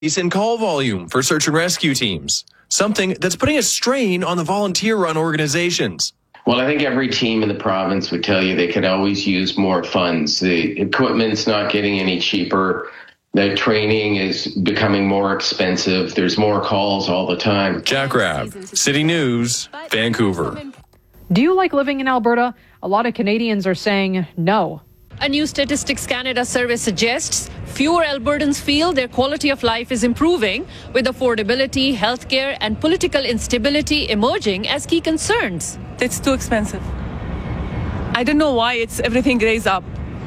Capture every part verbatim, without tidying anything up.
in call volume for search and rescue teams, something that's putting a strain on the volunteer-run organizations. Well, I think every team in the province would tell you they could always use more funds. The equipment's not getting any cheaper. The training is becoming more expensive. There's more calls all the time. Jack Rabb, City News, Vancouver. Do you like living in Alberta? A lot of Canadians are saying no. A new Statistics Canada survey suggests fewer Albertans feel their quality of life is improving, with affordability, healthcare, and political instability emerging as key concerns. It's too expensive. I don't know why it's everything raised up.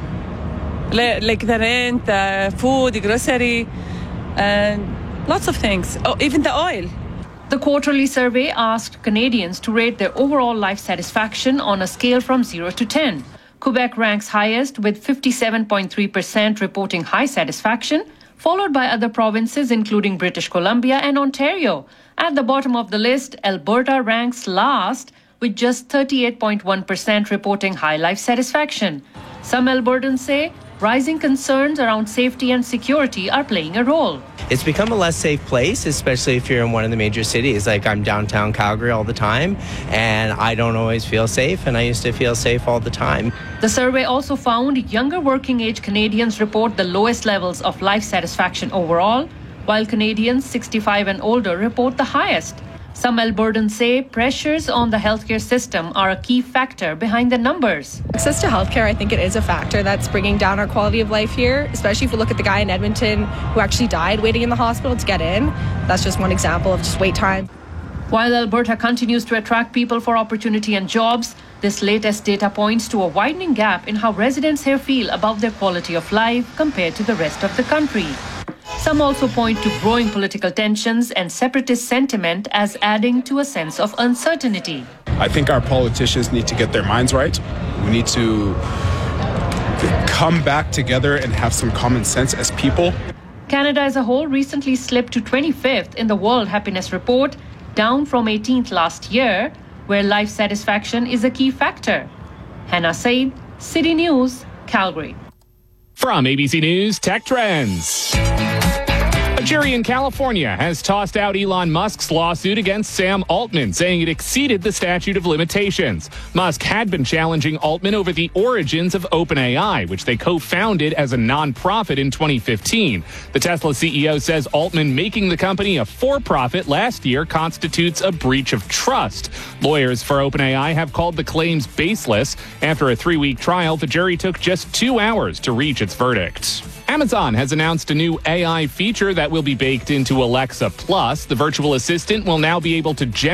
Like the rent, the food, the grocery, and lots of things. Oh, even the oil. The quarterly survey asked Canadians to rate their overall life satisfaction on a scale from zero to ten. Quebec ranks highest with fifty-seven point three percent reporting high satisfaction, followed by other provinces including British Columbia and Ontario. At the bottom of the list, Alberta ranks last with just thirty-eight point one percent reporting high life satisfaction. Some Albertans say rising concerns around safety and security are playing a role. It's become a less safe place, especially if you're in one of the major cities. Like, I'm downtown Calgary all the time, and I don't always feel safe, and I used to feel safe all the time. The survey also found younger working-age Canadians report the lowest levels of life satisfaction overall, while Canadians sixty-five and older report the highest. Some Albertans say pressures on the healthcare system are a key factor behind the numbers. Access to healthcare, I think it is a factor that's bringing down our quality of life here, especially if we look at the guy in Edmonton who actually died waiting in the hospital to get in. That's just one example of just wait time. While Alberta continues to attract people for opportunity and jobs, this latest data points to a widening gap in how residents here feel about their quality of life compared to the rest of the country. Some also point to growing political tensions and separatist sentiment as adding to a sense of uncertainty. I think our politicians need to get their minds right. We need to come back together and have some common sense as people. Canada as a whole recently slipped to twenty-fifth in the World Happiness Report, down from eighteenth last year, where life satisfaction is a key factor. Hannah Said, City News, Calgary. From A B C News Tech Trends. A jury in California has tossed out Elon Musk's lawsuit against Sam Altman, saying it exceeded the statute of limitations. Musk had been challenging Altman over the origins of OpenAI, which they co-founded as a nonprofit in twenty fifteen. The Tesla C E O says Altman making the company a for-profit last year constitutes a breach of trust. Lawyers for OpenAI have called the claims baseless. After a three-week trial, the jury took just two hours to reach its verdict. Amazon has announced a new A I feature that will be baked into Alexa Plus. The virtual assistant will now be able to generate